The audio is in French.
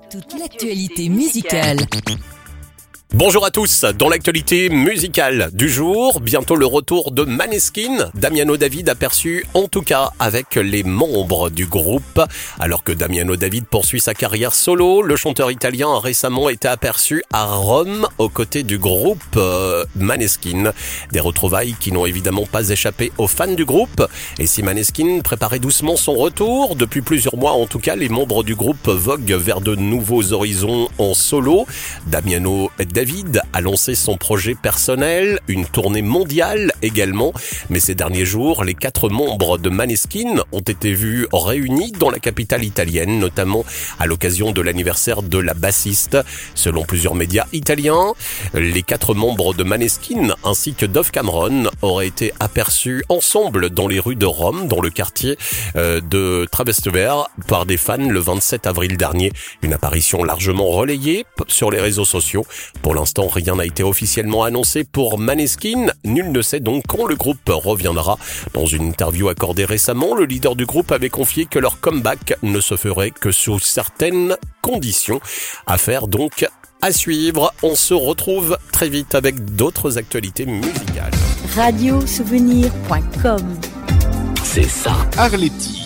Toute l'actualité musicale. Bonjour à tous, dans l'actualité musicale du jour, bientôt le retour de Maneskin. Damiano David aperçu en tout cas avec les membres du groupe. Alors que Damiano David poursuit sa carrière solo, le chanteur italien a récemment été aperçu à Rome aux côtés du groupe Maneskin. Des retrouvailles qui n'ont évidemment pas échappé aux fans du groupe. Et si Maneskin préparait doucement son retour, depuis plusieurs mois en tout cas, les membres du groupe voguent vers de nouveaux horizons en solo. Damiano David a lancé son projet personnel, une tournée mondiale également, mais ces derniers jours, les 4 membres de Maneskin ont été vus réunis dans la capitale italienne, notamment à l'occasion de l'anniversaire de la bassiste. Selon plusieurs médias italiens, les 4 membres de Maneskin ainsi que Dove Cameron auraient été aperçus ensemble dans les rues de Rome, dans le quartier de Trastevere, par des fans le 27 avril dernier. Une apparition largement relayée sur les réseaux sociaux. Pour l'instant, rien n'a été officiellement annoncé pour Maneskin. Nul ne sait donc quand le groupe reviendra. Dans une interview accordée récemment, le leader du groupe avait confié que leur comeback ne se ferait que sous certaines conditions. Affaire donc à suivre. On se retrouve très vite avec d'autres actualités musicales. Radiosouvenir.com. C'est ça. Arletty.